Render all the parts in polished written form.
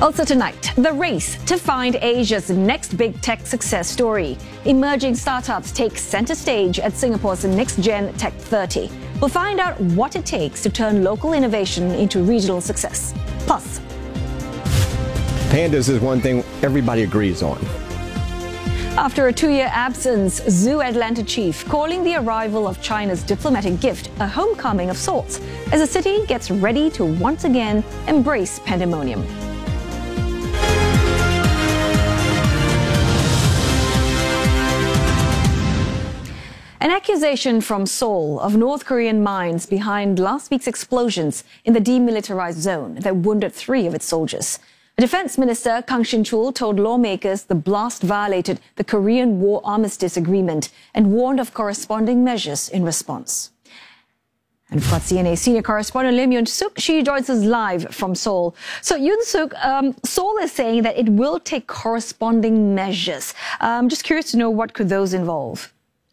Also tonight, the race to find Asia's next big tech success story. Emerging startups take center stage at Singapore's Next Gen Tech 30. We'll find out what it takes to turn local innovation into regional success. Plus, pandas is one thing everybody agrees on. After a 2-year absence, Zoo Atlanta chief calling the arrival of China's diplomatic gift a homecoming of sorts as the city gets ready to once again embrace pandemonium. An accusation from Seoul of North Korean minds behind last week's explosions in the demilitarized zone that wounded 3 of its soldiers. Defense Minister Kang Shin-chul told lawmakers the blast violated the Korean War Armistice Agreement and warned of corresponding measures in response. And we've got CNA senior correspondent Lim Yoon-suk. She joins us live from Seoul. So Yoon-suk, Seoul is saying that it will take corresponding measures. I'm just curious to know what could those involve?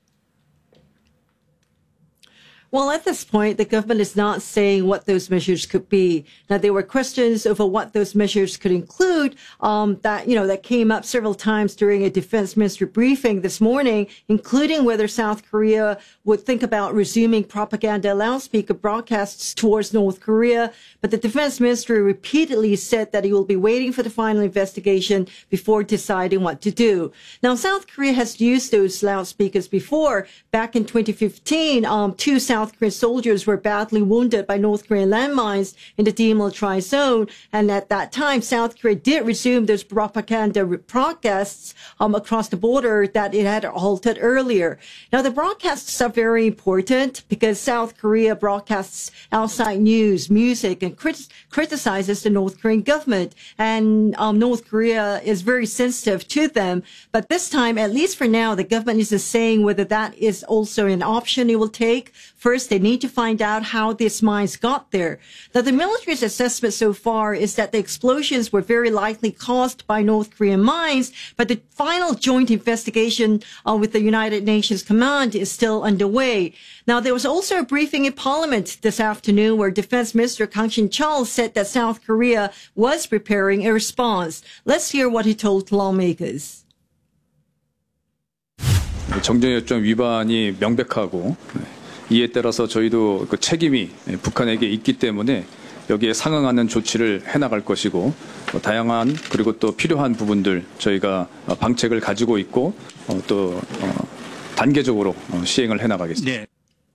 Well, at this point, the government is not saying what those measures could be. Now, there were questions over what those measures could include, that came up several times during a defense ministry briefing this morning, including whether South Korea would think about resuming propaganda loudspeaker broadcasts towards North Korea. But the defense ministry repeatedly said that he will be waiting for the final investigation before deciding what to do. Now, South Korea has used those loudspeakers before. Back in 2015, 2 South Korean soldiers were badly wounded by North Korean landmines in the demilitarized zone. And at that time, South Korea did resume those propaganda broadcasts across the border that it had halted earlier. Now, the broadcasts are very important because South Korea broadcasts outside news, music, and criticizes the North Korean government. And North Korea is very sensitive to them. But this time, at least for now, the government isn't saying whether that is also an option it will take. First, they need to find out how these mines got there. Now, the military's assessment so far is that the explosions were very likely caused by North Korean mines, but the final joint investigation with the United Nations Command is still underway. Now, there was also a briefing in Parliament this afternoon where Defense Minister Kang Shin-chul said that South Korea was preparing a response. Let's hear what he told lawmakers. 정전협정 위반이 명백하고 이에 따라서 저희도 그 책임이 북한에게 있기 때문에 여기에 상응하는 조치를 해나갈 것이고 다양한 그리고 또 필요한 부분들 저희가 방책을 가지고 있고 또 단계적으로 시행을 해나가겠습니다. 네.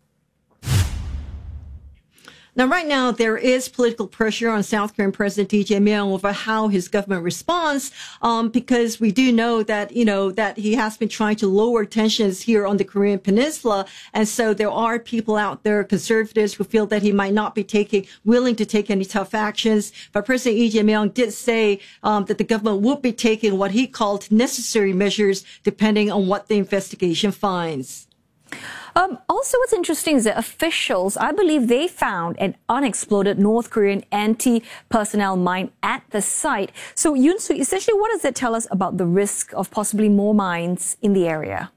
Now, right now, there is political pressure on South Korean President Lee Jae-myung over how his government responds, because we do know that, that he has been trying to lower tensions here on the Korean Peninsula. And so there are people out there, conservatives, who feel that he might not be willing to take any tough actions. But President Lee Jae-myung did say, that the government would be taking what he called necessary measures depending on what the investigation finds. Also, what's interesting is that officials, I believe they found an unexploded North Korean anti-personnel mine at the site. So, Yoon-suk, essentially, what does that tell us about the risk of possibly more mines in the area?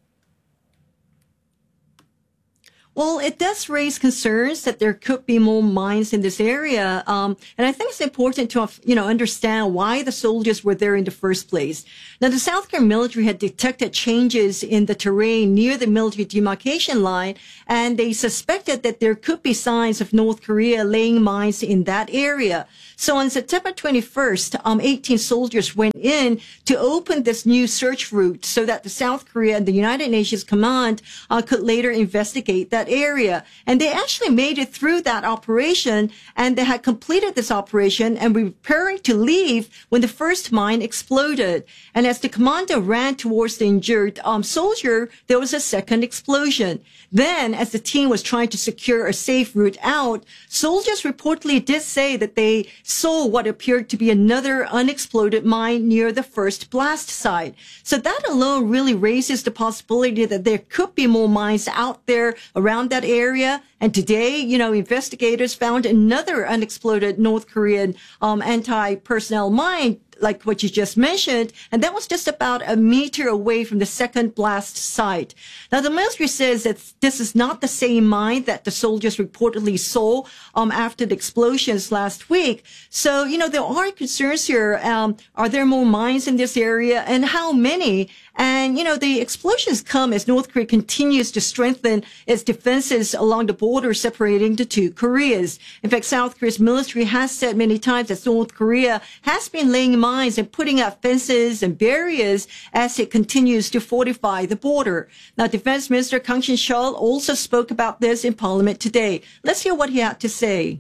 Well, it does raise concerns that there could be more mines in this area. And I think it's important to, understand why the soldiers were there in the first place. Now, the South Korean military had detected changes in the terrain near the military demarcation line, and they suspected that there could be signs of North Korea laying mines in that area. So on September 21st, 18 soldiers went in to open this new search route so that the South Korea and the United Nations Command could later investigate that area. And they actually made it through that operation, and they had completed this operation and were preparing to leave when the first mine exploded. And as the commander ran towards the injured soldier, there was a second explosion. Then, as the team was trying to secure a safe route out, soldiers reportedly did say that they saw what appeared to be another unexploded mine near the first blast site. So that alone really raises the possibility that there could be more mines out there around that area. And today, investigators found another unexploded North Korean anti-personnel mine like what you just mentioned, and that was just about a meter away from the second blast site. Now, the military says that this is not the same mine that the soldiers reportedly saw after the explosions last week. So, there are concerns here. Are there more mines in this area, and how many? And, the explosions come as North Korea continues to strengthen its defenses along the border separating the two Koreas. In fact, South Korea's military has said many times that North Korea has been laying mines and putting up fences and barriers as it continues to fortify the border. Now, Defense Minister Kang Shin-cheol also spoke about this in Parliament today. Let's hear what he had to say.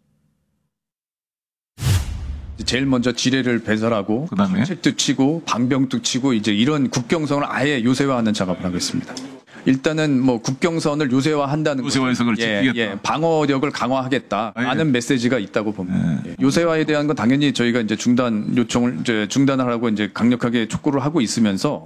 제일 먼저 지뢰를 배설하고 정책도 치고 방병도 치고 이제 이런 국경선을 아예 요새화하는 작업을 하겠습니다. 일단은 뭐 국경선을 요새화한다는 요새화 해석을 지키겠다. 방어력을 강화하겠다라는 메시지가 있다고 봅니다. 요새화에 대한 건 당연히 저희가 이제 중단하라고 이제 강력하게 촉구를 하고 있으면서.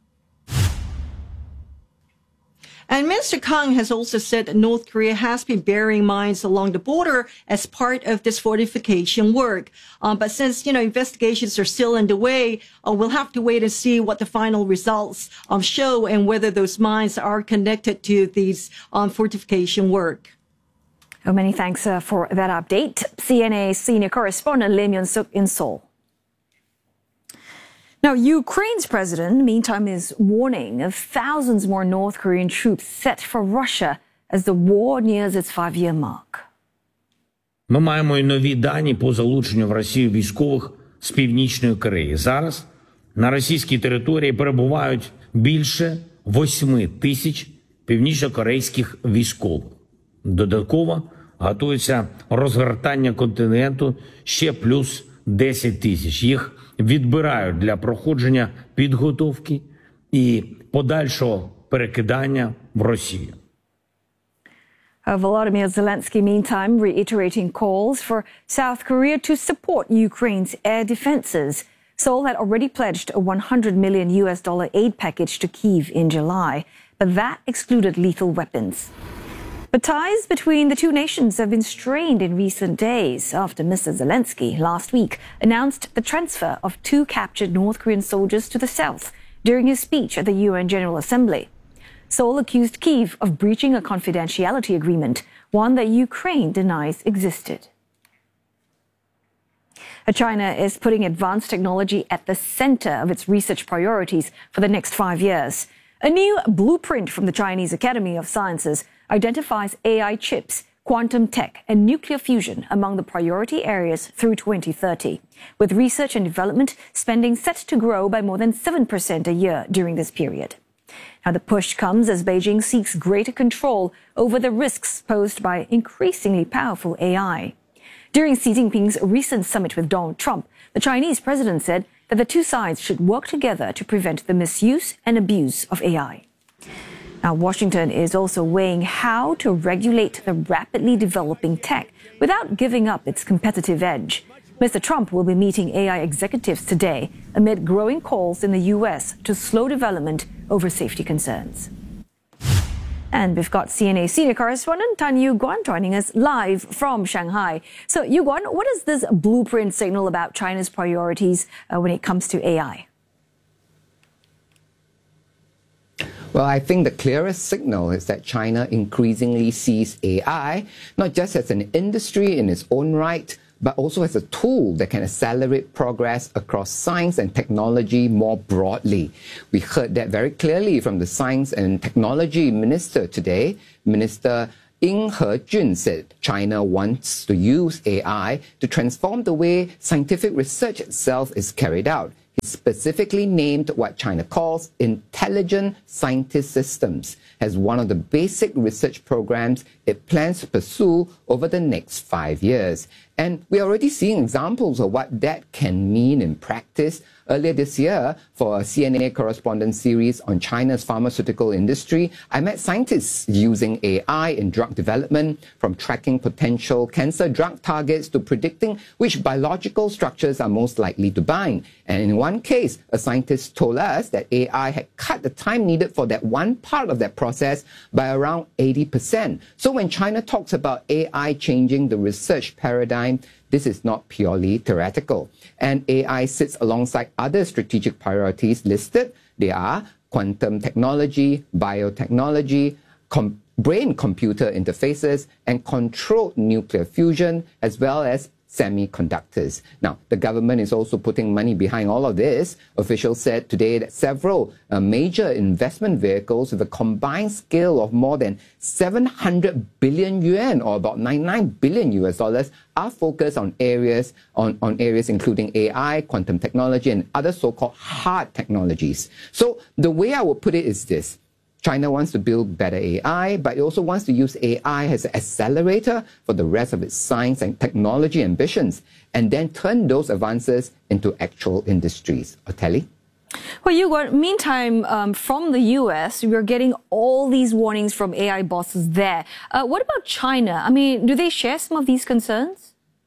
And Minister Kang has also said that North Korea has been burying mines along the border as part of this fortification work. But since, investigations are still underway, we'll have to wait and see what the final results show and whether those mines are connected to these fortification work. Oh, many thanks for that update. CNA senior correspondent Lee Myung-suk in Seoul. Now, Ukraine's president, meantime, is warning of thousands more North Korean troops set for Russia as the war nears its 5-year mark. Ми маємо і нові дані по залученню в Росію військових з Північної Кореї. Зараз на російській території перебувають більше 8 тисяч північнокорейських військових. Додатково готується розгортання контингенту ще плюс 10 тисяч. Їх відбирають для проходження підготовки і подальшого перекидання в Росію. Volodymyr Zelensky, meantime, reiterating calls for South Korea to support Ukraine's air defenses. Seoul had already pledged a $100 million aid package to Kyiv in July, but that excluded lethal weapons. But ties between the two nations have been strained in recent days after Mr. Zelensky last week announced the transfer of 2 captured North Korean soldiers to the south during his speech at the UN General Assembly. Seoul accused Kyiv of breaching a confidentiality agreement, one that Ukraine denies existed. China is putting advanced technology at the center of its research priorities for the next 5 years. A new blueprint from the Chinese Academy of Sciences identifies AI chips, quantum tech, and nuclear fusion among the priority areas through 2030, with research and development spending set to grow by more than 7% a year during this period. Now, the push comes as Beijing seeks greater control over the risks posed by increasingly powerful AI. During Xi Jinping's recent summit with Donald Trump, the Chinese president said that the two sides should work together to prevent the misuse and abuse of AI. Now, Washington is also weighing how to regulate the rapidly developing tech without giving up its competitive edge. Mr. Trump will be meeting AI executives today amid growing calls in the U.S. to slow development over safety concerns. And we've got CNA senior correspondent Tan Yu-guan joining us live from Shanghai. So, Yu-guan, what does this blueprint signal about China's priorities when it comes to AI? Well, I think the clearest signal is that China increasingly sees AI not just as an industry in its own right, but also as a tool that can accelerate progress across science and technology more broadly. We heard that very clearly from the Science and Technology Minister today. Minister Ying He-jun said China wants to use AI to transform the way scientific research itself is carried out. He specifically named what China calls intelligent scientist systems as one of the basic research programs it plans to pursue over the next 5 years. And we're already seeing examples of what that can mean in practice. Earlier this year, for a CNA correspondence series on China's pharmaceutical industry, I met scientists using AI in drug development, from tracking potential cancer drug targets to predicting which biological structures are most likely to bind. And in one case, a scientist told us that AI had cut the time needed for that one part of that process by around 80%. So when China talks about AI changing the research paradigm, time, this is not purely theoretical. And AI sits alongside other strategic priorities listed. They are quantum technology, biotechnology, brain-computer interfaces, and controlled nuclear fusion, as well as semiconductors. Now, the government is also putting money behind all of this. Officials said today that several major investment vehicles with a combined scale of more than 700 billion yuan, or about 99 billion US dollars, are focused on areas including AI, quantum technology, and other so-called hard technologies. So the way I would put it is this. China wants to build better AI, but it also wants to use AI as an accelerator for the rest of its science and technology ambitions, and then turn those advances into actual industries. Otelli? Well, Yuguan, meantime, from the US, we're getting all these warnings from AI bosses there. What about China? I mean, do they share some of these concerns?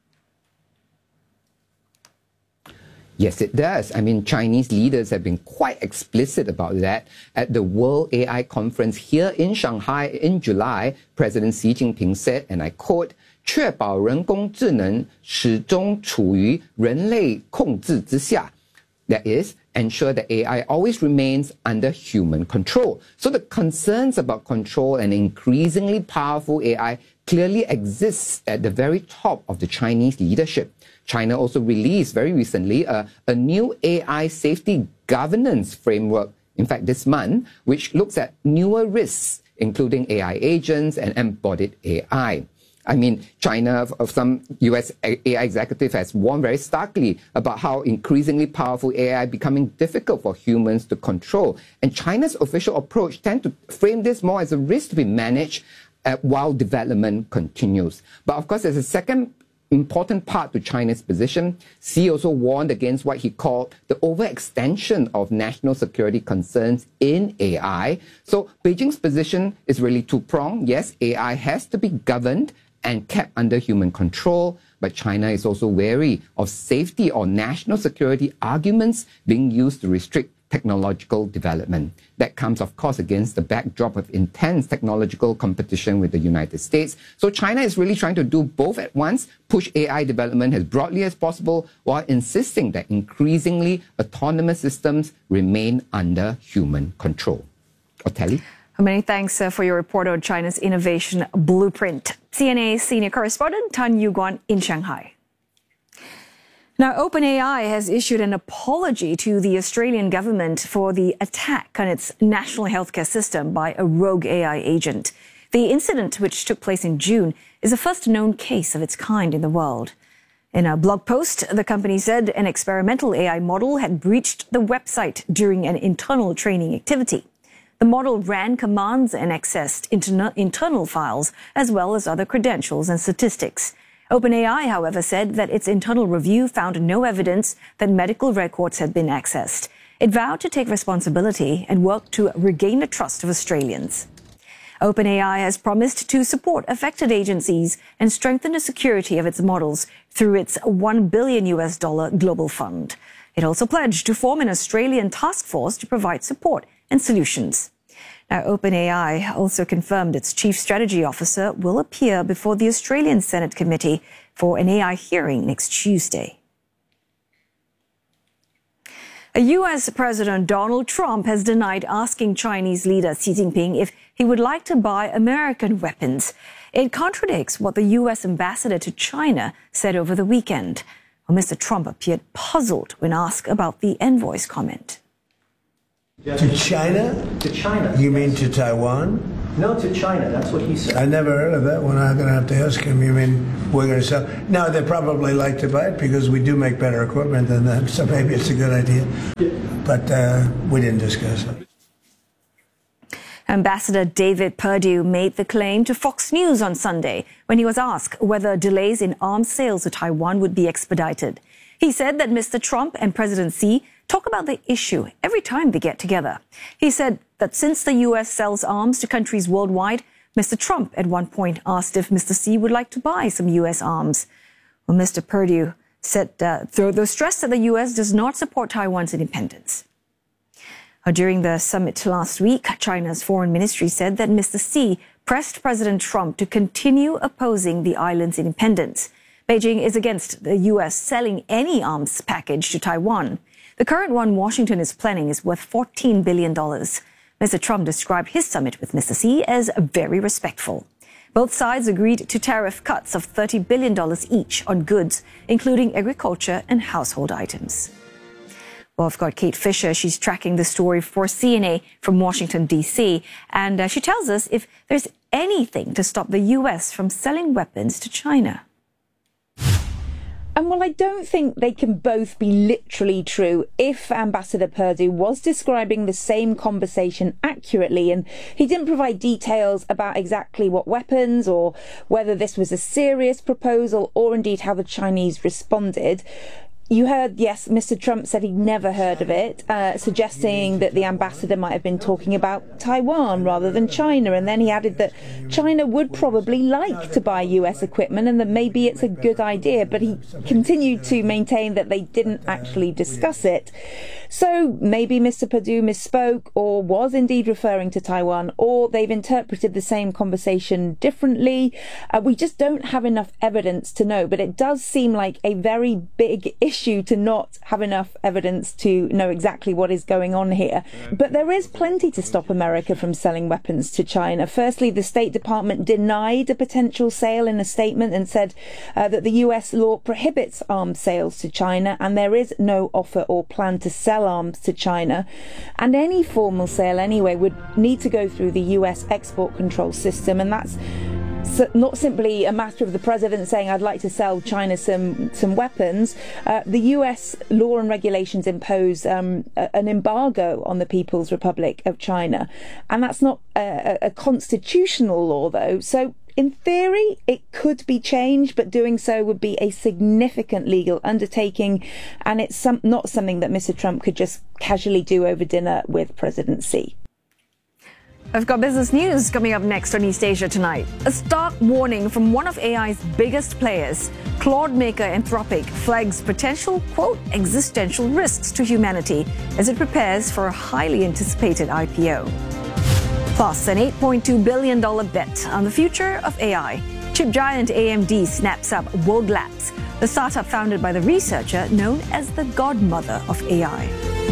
Yes, it does. I mean, Chinese leaders have been quite explicit about that. At the World AI Conference here in Shanghai in July, President Xi Jinping said, and I quote, 确保人工智能始终处于人类控制之下. That is, ensure that AI always remains under human control. So the concerns about control and increasingly powerful AI clearly exists at the very top of the Chinese leadership. China also released very recently a new AI safety governance framework, in fact this month, which looks at newer risks, including AI agents and embodied AI. I mean, China, of some US AI executive has warned very starkly about how increasingly powerful AI becoming difficult for humans to control. And China's official approach tends to frame this more as a risk to be managed while development continues. But of course, there's a second important part to China's position. Xi also warned against what he called the overextension of national security concerns in AI. So Beijing's position is really two-pronged. Yes, AI has to be governed and kept under human control, but China is also wary of safety or national security arguments being used to restrict technological development. That comes, of course, against the backdrop of intense technological competition with the United States. So China is really trying to do both at once, push AI development as broadly as possible, while insisting that increasingly autonomous systems remain under human control. Otelli? Many thanks for your report on China's innovation blueprint. CNA senior correspondent Tan Yuguan in Shanghai. Now, OpenAI has issued an apology to the Australian government for the attack on its national healthcare system by a rogue AI agent. The incident, which took place in June, is the first known case of its kind in the world. In a blog post, the company said an experimental AI model had breached the website during an internal training activity. The model ran commands and accessed internal files, as well as other credentials and statistics. OpenAI, however, said that its internal review found no evidence that medical records had been accessed. It vowed to take responsibility and work to regain the trust of Australians. OpenAI has promised to support affected agencies and strengthen the security of its models through its $1 billion global fund. It also pledged to form an Australian task force to provide support and solutions. Now, OpenAI also confirmed its chief strategy officer will appear before the Australian Senate Committee for an AI hearing next Tuesday. US President Donald Trump has denied asking Chinese leader Xi Jinping if he would like to buy American weapons. It contradicts what the US ambassador to China said over the weekend. Well, Mr. Trump appeared puzzled when asked about the envoy's comment. To China? To China. You mean to Taiwan? No, to China. That's what he said. I never heard of that one. I'm going to have to ask him. You mean we're going to sell? No, they probably like to buy it because we do make better equipment than them. So maybe it's a good idea. But we didn't discuss it. Ambassador David Perdue made the claim to Fox News on Sunday when he was asked whether delays in arms sales to Taiwan would be expedited. He said that Mr. Trump and President Xi talk about the issue every time they get together. He said that since the U.S. sells arms to countries worldwide, Mr. Trump at one point asked if Mr. Xi would like to buy some U.S. arms. Well, Mr. Perdue said, though stressed that the U.S. does not support Taiwan's independence. During the summit last week, China's foreign ministry said that Mr. Xi pressed President Trump to continue opposing the island's independence. Beijing is against the U.S. selling any arms package to Taiwan. The current one Washington is planning is worth $14 billion. Mr. Trump described his summit with Mr. Xi as very respectful. Both sides agreed to tariff cuts of $30 billion each on goods, including agriculture and household items. Well, I've got Kate Fisher. She's tracking the story for CNA from Washington, D.C. And she tells us if there's anything to stop the U.S. from selling weapons to China. And while I don't think they can both be literally true, if Ambassador Perdue was describing the same conversation accurately and he didn't provide details about exactly what weapons or whether this was a serious proposal or indeed how the Chinese responded, you heard, yes, Mr. Trump said he'd never heard of it, suggesting that the ambassador might have been talking about Taiwan rather than China. And then he added that China would probably like to buy US equipment and that maybe it's a good idea. But he continued to maintain that they didn't actually discuss it. So maybe Mr. Perdue misspoke or was indeed referring to Taiwan, or they've interpreted the same conversation differently. We just don't have enough evidence to know. But it does seem like a very big issue to not have enough evidence to know exactly what is going on here. But there is plenty to stop America from selling weapons to China. Firstly, the State Department denied a potential sale in a statement and said that the US law prohibits arms sales to China and there is no offer or plan to sell arms to China. And any formal sale anyway would need to go through the US export control system, and that's not simply a matter of the president saying, I'd like to sell China some weapons. The US law and regulations impose an embargo on the People's Republic of China. And that's not a constitutional law, though. So in theory, it could be changed, but doing so would be a significant legal undertaking. And it's not something that Mr. Trump could just casually do over dinner with President Xi. I've got business news coming up next on East Asia Tonight. A stark warning from one of AI's biggest players. Claude maker Anthropic flags potential, quote, existential risks to humanity as it prepares for a highly anticipated IPO. Plus, an $8.2 billion bet on the future of AI. Chip giant AMD snaps up World Labs, the startup founded by the researcher known as the godmother of AI.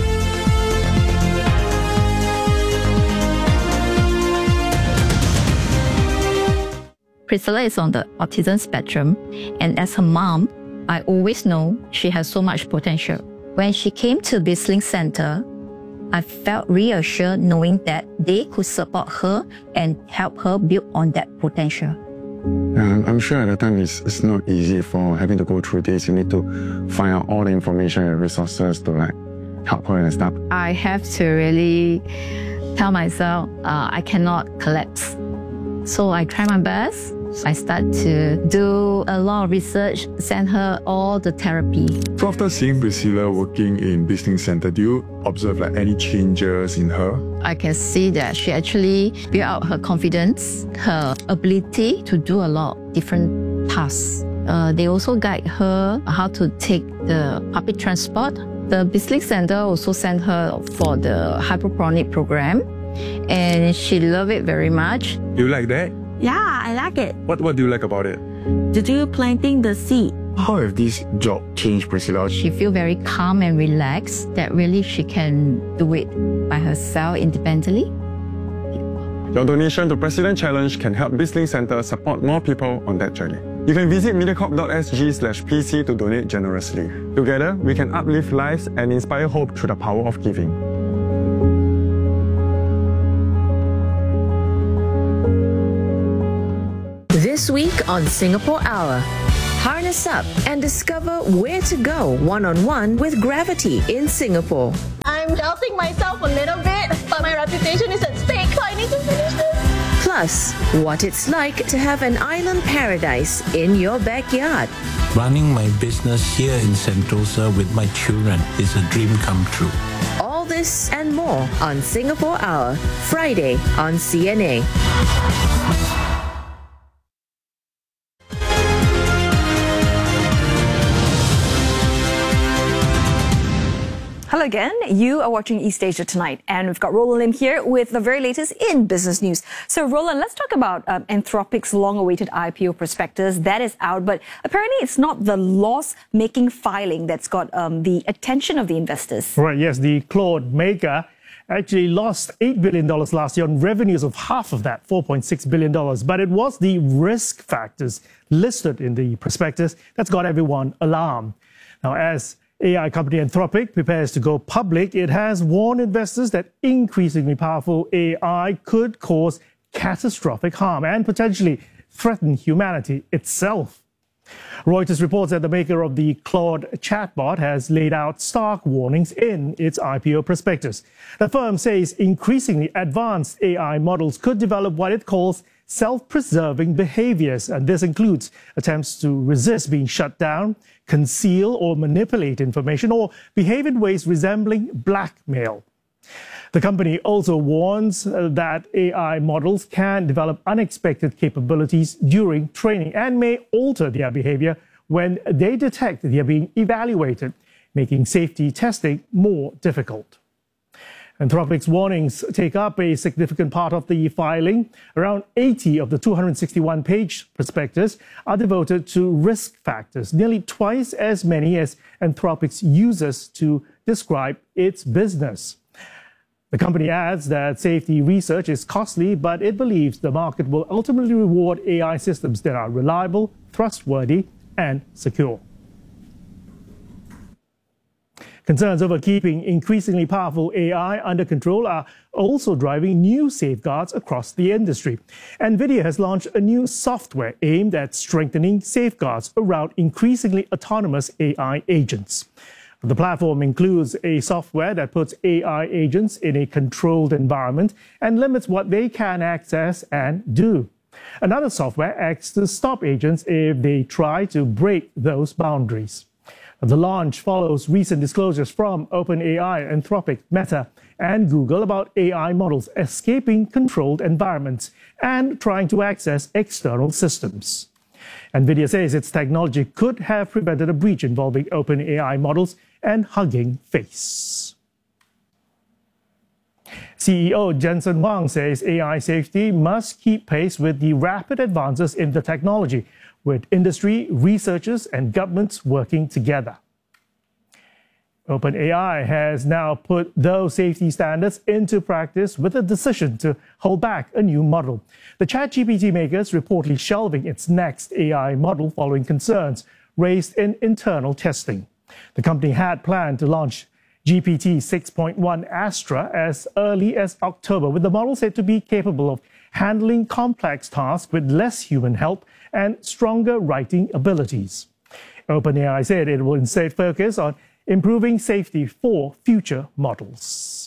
Priscilla is on the autism spectrum, and as her mom, I always know she has so much potential. When she came to BizLink Center, I felt reassured knowing that they could support her and help her build on that potential. I'm sure at the time it's not easy for having to go through this. You need to find out all the information and resources to help her and stuff. I have to really tell myself I cannot collapse. So I try my best. I start to do a lot of research, send her all the therapy. So after seeing Priscilla working in BizLink Center, do you observe any changes in her? I can see that she actually built out her confidence, her ability to do a lot of different tasks. They also guide her how to take the public transport. The BizLink Center also sent her for the hydroponic program, and she loved it very much. You like that? Yeah, I like it. What do you like about it? To do planting the seed. How have this job changed Priscilla? She feels very calm and relaxed that really she can do it by herself independently. Your donation to President Challenge can help BizLink Center support more people on that journey. You can visit mediacorp.sg/pc to donate generously. Together, we can uplift lives and inspire hope through the power of giving. This week on Singapore Hour, harness up and discover where to go one-on-one with gravity in Singapore. I'm doubting myself a little bit, but my reputation is at stake, so I need to finish this. Plus, what it's like to have an island paradise in your backyard. Running my business here in Sentosa with my children is a dream come true. All this and more on Singapore Hour, Friday on CNA. Hello again. You are watching East Asia Tonight, and we've got Roland Lim here with the very latest in business news. So, Roland, let's talk about Anthropic's long-awaited IPO prospectus. That is out, but apparently it's not the loss-making filing that's got the attention of the investors. Right, yes, the Claude maker actually lost $8 billion last year on revenues of half of that, $4.6 billion. But it was the risk factors listed in the prospectus that's got everyone alarmed. Now, as AI company Anthropic prepares to go public, it has warned investors that increasingly powerful AI could cause catastrophic harm and potentially threaten humanity itself. Reuters reports that the maker of the Claude chatbot has laid out stark warnings in its IPO prospectus. The firm says increasingly advanced AI models could develop what it calls self-preserving behaviors, and this includes attempts to resist being shut down, conceal or manipulate information, or behave in ways resembling blackmail. The company also warns that AI models can develop unexpected capabilities during training and may alter their behavior when they detect they are being evaluated, making safety testing more difficult. Anthropic's warnings take up a significant part of the filing. Around 80 of the 261-page prospectus are devoted to risk factors, nearly twice as many as Anthropic's uses to describe its business. The company adds that safety research is costly, but it believes the market will ultimately reward AI systems that are reliable, trustworthy, and secure. Concerns over keeping increasingly powerful AI under control are also driving new safeguards across the industry. NVIDIA has launched a new software aimed at strengthening safeguards around increasingly autonomous AI agents. The platform includes a software that puts AI agents in a controlled environment and limits what they can access and do. Another software acts to stop agents if they try to break those boundaries. The launch follows recent disclosures from OpenAI, Anthropic, Meta, and Google about AI models escaping controlled environments and trying to access external systems. NVIDIA says its technology could have prevented a breach involving OpenAI models and Hugging Face. CEO Jensen Huang says AI safety must keep pace with the rapid advances in the technology, with industry, researchers, and governments working together. OpenAI has now put those safety standards into practice with a decision to hold back a new model. The ChatGPT maker is reportedly shelving its next AI model following concerns raised in internal testing. The company had planned to launch GPT 6.1 Astra as early as October, with the model said to be capable of handling complex tasks with less human help and stronger writing abilities. OpenAI said it will instead focus on improving safety for future models.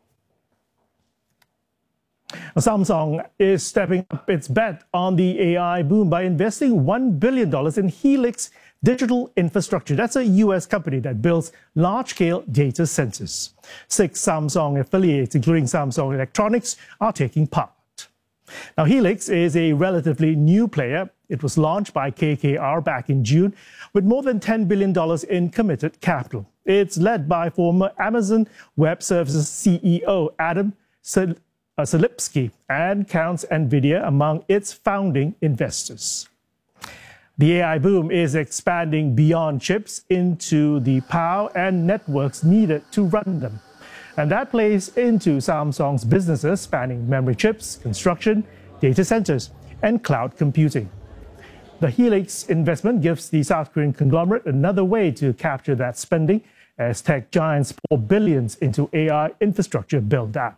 Samsung is stepping up its bet on the AI boom by investing $1 billion in Helix Digital Infrastructure. That's a U.S. company that builds large-scale data centers. 6 Samsung affiliates, including Samsung Electronics, are taking part. Now, Helix is a relatively new player. It was launched by KKR back in June with more than $10 billion in committed capital. It's led by former Amazon Web Services CEO Adam Selipsky and counts NVIDIA among its founding investors. The AI boom is expanding beyond chips into the power and networks needed to run them. And that plays into Samsung's businesses spanning memory chips, construction, data centers, and cloud computing. The Helix investment gives the South Korean conglomerate another way to capture that spending as tech giants pour billions into AI infrastructure build-out.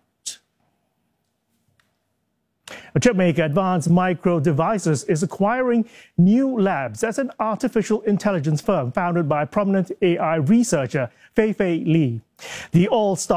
A chipmaker Advanced Micro Devices is acquiring New Labs. That's an artificial intelligence firm founded by prominent AI researcher Fei-Fei Li. The all-star